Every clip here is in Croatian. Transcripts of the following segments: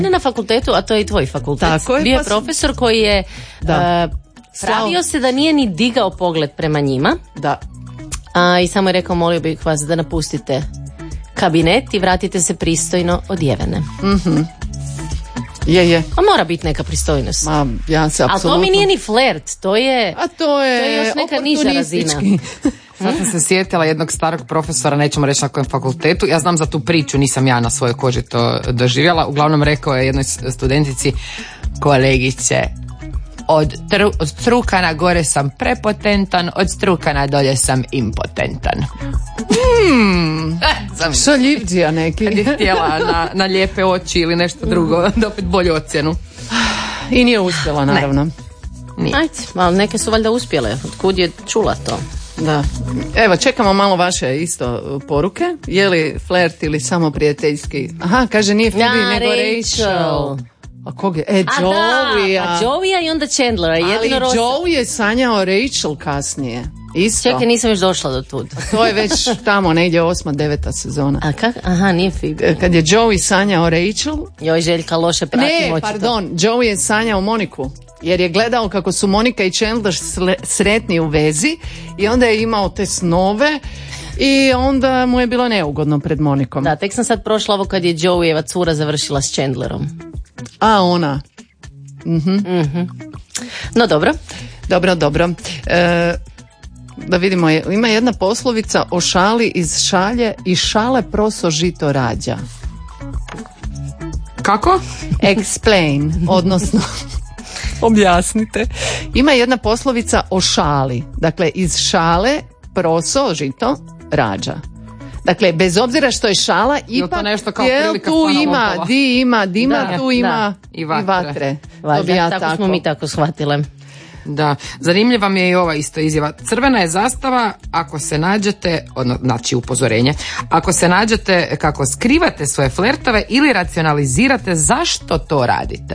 Ne na fakultetu, a to je i tvoj fakultet. Tako je, bio je profesor koji je pravio se da nije ni digao pogled prema njima. Da. I samo je rekao, molio bih vas da napustite kabinet i vratite se pristojno odjevene. Mhm. Je. A mora biti neka pristojnost. Ja se apsolutno... Ali to mi nije ni flert, to je još neka niža razina. Sad sam se sjetila jednog starog profesora, nećemo reći na kojem fakultetu, ja znam za tu priču, nisam ja na svojoj koži to doživjela, uglavnom rekao je jednoj studentici, kolegice, od struka na gore sam prepotentan, od struka na dolje sam impotentan. Šaljivđija neki. Kad je htjela na lijepe oči ili nešto drugo, da opet bolju ocjenu. I nije uspjela, naravno. Ajde, ali neke su valjda uspjele, otkud je čula to. Da. Evo, čekamo malo vaše isto poruke. Je li flert ili samo prijateljski? Aha, kaže nije Phoebe, nego Rachel. A kog je? Joey-a. A Joey-a i onda Chandlera. Ali Joey je sanjao Rachel kasnije. Isto. Čekaj, nisam još došla do tud. To je već tamo negdje 8., 9. sezona. A kak? Aha, nije Phoebe. Kad je Joey sanjao Rachel. Joj, Željka loše pratim očito. Pardon, Joey je sanjao Moniku. Jer je gledao kako su Monika i Chandler sretni u vezi i onda je imao te snove i onda mu je bilo neugodno pred Monikom. Da, tek sam sad prošla ovo kad je Joeyeva cura završila s Chandlerom. A, ona. No, dobro. Dobro. Da vidimo, ima jedna poslovica o šali iz šalje i šale proso žito rađa. Kako? Explain, odnosno... Objasnite. Ima jedna poslovica o šali. Dakle, iz šale proso žito rađa. Dakle, bez obzira što je šala, ipak tu ima di ima dima, tu ima i vatre. Tako smo mi tako shvatile. Da, zanimljiva mi je i ova isto izjava. Crvena je zastava ako se nađete, znači upozorenje, ako se nađete kako skrivate svoje flertove ili racionalizirate zašto to radite.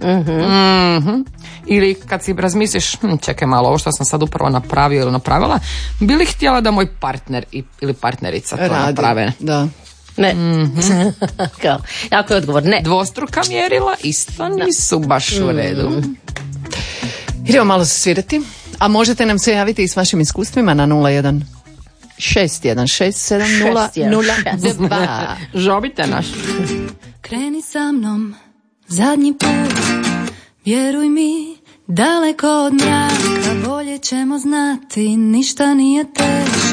Ili kad si razmisliš, čekaj malo, ovo što sam sad upravo napravio ili napravila, bi li htjela da moj partner ili partnerica to naprave? Da. Ne. Kao, jako je odgovor, ne. Dvostruka mjerila isto nisu baš u redu. Idemo malo se svirati. A možete nam se javiti i s vašim iskustvima na 01 616 7002. Žobite naš. Kreni sa mnom zadnji put, vjeruj mi, daleko od mraka, bolje ćemo znati, ništa nije teže.